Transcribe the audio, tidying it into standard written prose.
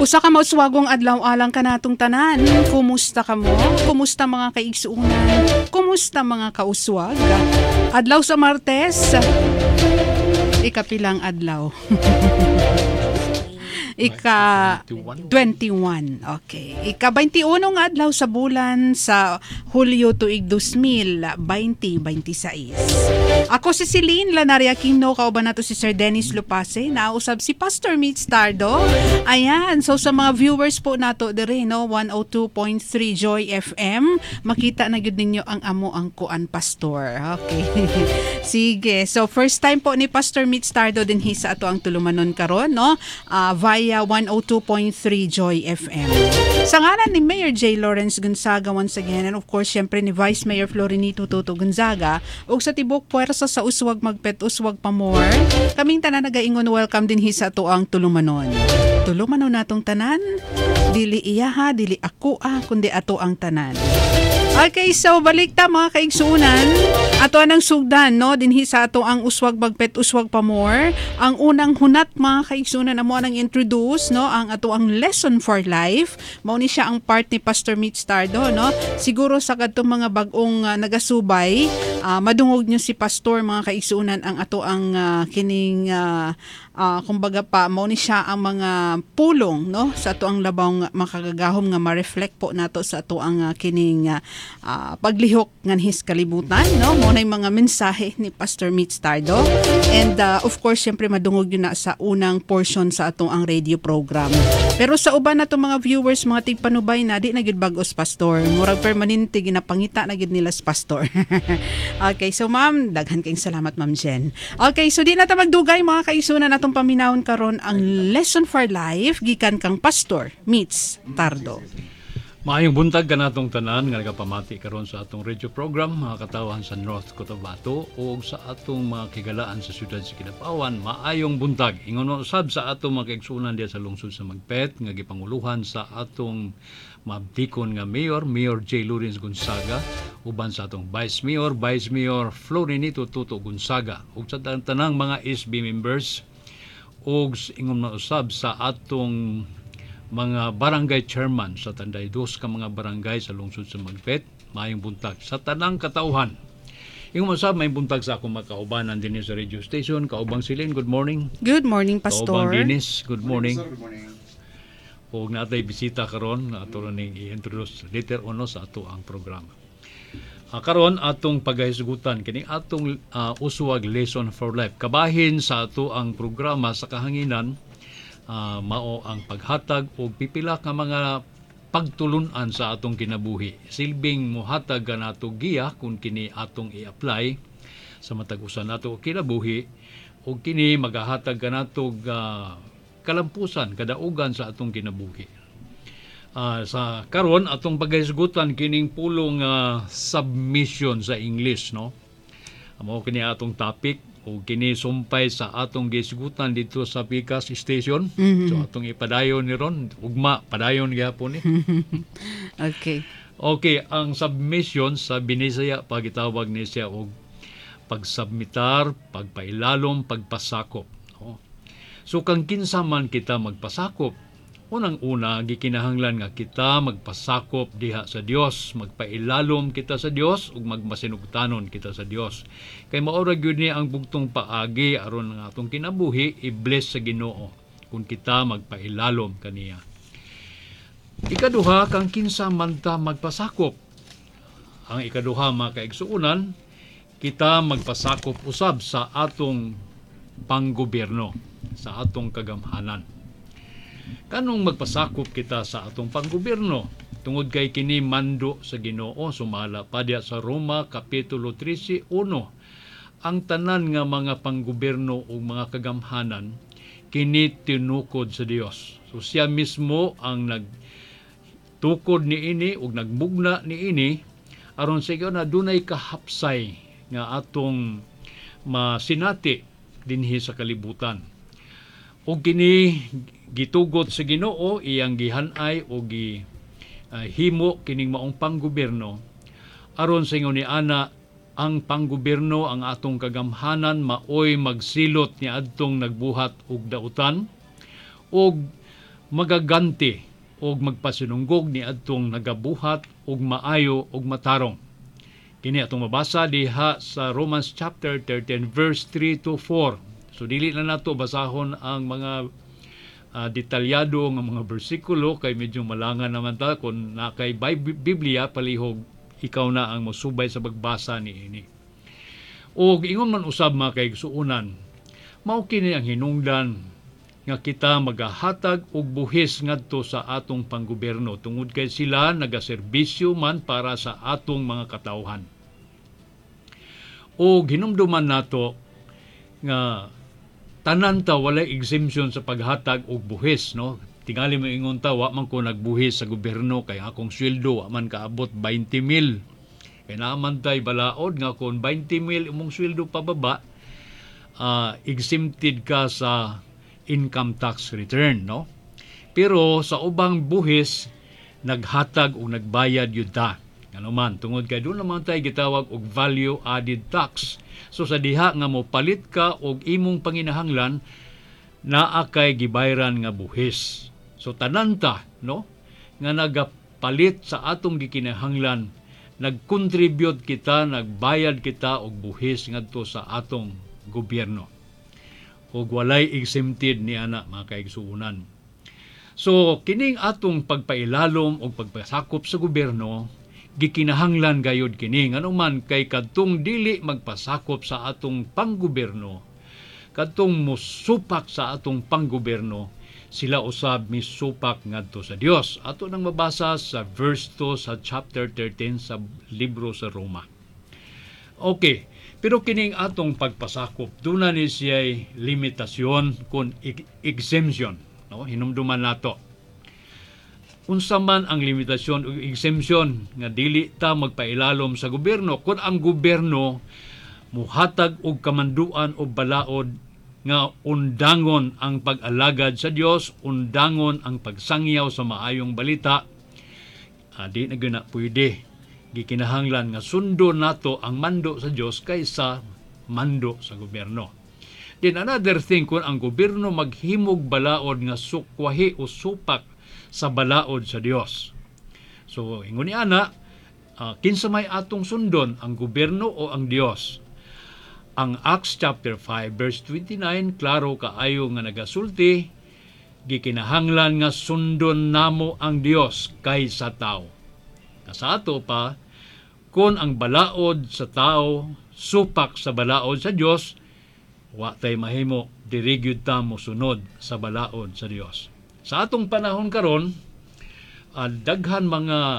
Usa ka mauswagong adlaw alang ka natong tanan. Kumusta ka mo? Kumusta mga kaigsuunan? Kumusta mga kauswag? Adlaw sa Martes. Ikapilang adlaw. Ika-21. Okay. Ika-21 nga adlaw sa bulan sa Hulyo tuig 2026. Ako si Celine Lanaria Aquino, kauban nato si Sir Dennis Lupase, nausab si Pastor Mitch Tardo. Ayan, so sa mga viewers po nato dire no, 102.3 Joy FM, makita na gyud ninyo ang amo ang kuan pastor. Okay. Sige. So first time po ni Pastor Mitch Tardo din sa ato ang tulumanon karon no, via 102.3 Joy FM. Sa ngalan ni Mayor J. Lawrence Gonzaga once again, and of course syempre ni Vice Mayor Florinito Toto Gonzaga, ug sa tibok puwersa sa uswag magpet uswag pa more, kaming tanan nagaingon welcome din sa ato ang tulumanon. Tulumanon natong tanan, dili iya ha, dili ako kundi ato ang tanan. Okay, so balik ta mga kaigsuunan. Ato anang sugdan no dinhi sa ato ang uswag bagpet uswag pa more. Ang unang hunat mga kaigsuunan amo nang introduce no ang ato ang lesson for life. Mao ni siya ang part ni Pastor Mitch Tardo no. Siguro sa kadtong mga bag-ong nagasubay, madungog niyo si Pastor mga kaigsuunan ang ato ang kining kumbaga pa mao ni siya ang mga pulong no sa ato ang labang makagagahom nga ma-reflect po nato sa ato ang kining paglihok nganhis kalibutan no mo na mga mensahe ni Pastor Mitch Tardo, and of course syempre madungog yun na sa unang portion sa atong ang radio program. Pero sa uban na mga viewers mga tigpanubay na di na gid bagos pastor, murag permanente ginapangita na gid nila sa pastor. Okay, so ma'am, daghan kayong salamat ma'am Jen. Okay, so di na ta magdugay mga kaisunan natong paminawon karon ang lesson for life gikan kang Pastor Mitch Tardo. Maayong buntag ka natong tanan nga nagapamati karon sa atong radio program, mga katawan sa North Cotabato o sa atong mga kigalaan sa siyudad sa Kidapawan. Maayong buntag. Ingon mo usab sa atong mga kaigsunan diya sa lungsod sa Magpet nga gipanguluhan sa atong mabdikon nga Mayor J. Lawrence Gonzaga, uban sa atong Vice Mayor Florinito Toto Gonzaga, ug sa tanang mga SB members ug ingon mo usab sa atong mga barangay chairman sa tanday dos ka mga barangay sa lungsod sa Magpet. Maayong buntag sa tanang katauhan. Yung masab may buntag sa akong makaubanan din sa radio station. Kaubang Silin, good morning. Good morning, Pastor. Kaubang Dennis, good morning. Good morning. Huwag natay bisita karon nga ato ning i-introduce later on sa ato ang programa. Karon atong pagahisugutan kini atong uswag lesson for life. Kabahin sa ato ang programa sa kahanginan, mao ang paghatag o pipila ka mga pagtulunan sa atong kinabuhi. Silbing mohatag ka nato giya kung kini atong i-apply sa matag usa nato kinabuhi, o kini magahatag ka nato kalampusan, kadaugan sa atong kinabuhi. Sa karon atong paghisgutan kining pulong submission sa English no. Mao kini atong topic o kini sumpay sa atong gisgutan dito sa Picas Station. Mm-hmm. So atong ipadayon ni ron ugma padayon gyapon ni. Okay. Okay, ang submission sa Binisaya pagitawag ni siya og pagsubmitar, pagpailalom, pagpasakop. No? So kang kinsa man kita magpasakop, unang-una gikinahanglan nga kita magpasakop diha sa Dios, magpailalom kita sa Dios ug magmasinugtanon kita sa Dios. Kay maura gyud ni ang bugtong paagi aron nga atong kinabuhi i-bless sa Ginoo kung kita magpailalom kaniya. Ikaduha, kang kinsa man ta magpasakop. Ang ikaduha mga kaigsuunan, kita magpasakop usab sa atong panggobyerno, sa atong kagamhanan. Kanong magpasakop kita sa atong panggobyerno? Tungod kay kini mando sa Ginoo, sumala pa diya sa Roma Kapitulo 13:1. Ang tanan nga mga panggobyerno o mga kagamhanan kini tinukod sa Dios. So siya mismo ang nagtukod niini ug nagbugna niini aron sa na dunay kahapsay nga atong masinati dinhi sa kalibutan. O kini gitugot sa Ginoo, iyang gihanay o himo kining maong panggobyerno aron sa ingon ni ana ang panggobyerno, ang atong kagamhanan maoy magsilot ni adtong nagbuhat og dautan og magaganti og magpasinunggog ni adtong nagabuhat og maayo og matarong. Kini atong mabasa diha sa Romans chapter 13 verse 3 to 4. So dili na nato basahon ang mga detalyado nga mga bersikulo kay medyo malangan naman ta kung na kay Biblia palihog ikaw na ang mosubay sa pagbasa niini. Og ingon man usab mga kaigsuonan, mao kini ang hinungdan nga kita magahatag og buhis ngadto sa atong panggobyerno tungod kay sila nagaserbisyo man para sa atong mga katawhan. O hinumduman nato nga tanan ta walay exemption sa paghatag og buhis, no? Tingali mo ingon ta wa man ko nagbuhis sa gobyerno kay akong sweldo wa man kaabot 20,000. Kay naaman tay balaod nga kung 20,000 imong sweldo pababa, exempted ka sa income tax return, no? Pero sa ubang buhis naghatag o nagbayad yun ta. Ano man, tungod kay doon naman tayo gitawag og value added tax. So sa diha nga mo palit ka og imong panginahanglan, naa kay gibayran nga buhis. So tanan ta, no, nga nagapalit sa atong gikinahanglan, nag-contribute kita, nagbayad kita og buhis ngadto sa atong gobyerno. Og walay exempted ni ana mga kaigsuonan. So kining atong pagpailalom og pagpasakop sa gobyerno, gikinahanglan gayud kini anuman kay kadtong dili magpasakop sa atong panggobyerno, kadtong musupak sa atong panggobyerno, sila usab misupak ngadto sa Dios. Ato nang mabasa sa verse 2 sa chapter 13 sa libro sa Roma. Okay, pero kining atong pagpasakop duna ni siya'y limitasyon kun exemption, no? Hinumduman nato. Unsa man ang limitasyon o exemption nga dili ta magpailalom sa gobyerno kun ang gobyerno muhatag og kamanduan o balaod nga undangon ang pag-alagad sa Dios, undangon ang pagsangyaw sa maayong balita, di na gina pwede. Gikinahanglan nga sundo nato ang mando sa Dios kaysa mando sa gobyerno. Then another thing, kung ang gobyerno maghimog balaod nga sukwahi o supak sa balaod sa Dios. So, ingon ni ana, kinsa may atong sundon, ang gobyerno o ang Dios? Ang Acts chapter 5 verse 29 klaro kaayo nga nagasulti, gikinahanglan nga sundon namo ang Dios kaysa tao. Sa ato pa, kung ang balaod sa tao supak sa balaod sa Dios, wa tay mahimo diri gyud ta mosunod sa balaod sa Dios. Sa atong panahon karon, daghan mga